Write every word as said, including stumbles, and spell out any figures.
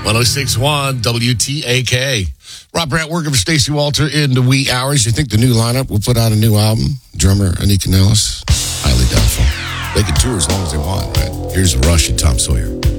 one oh six point one W T A K. Rob Brandt working for Stacey Walter in the wee hours. You think the new lineup will put out a new album? Drummer Anika Nellis? Highly doubtful. They can tour as long as they want, right? Here's Rush and Tom Sawyer.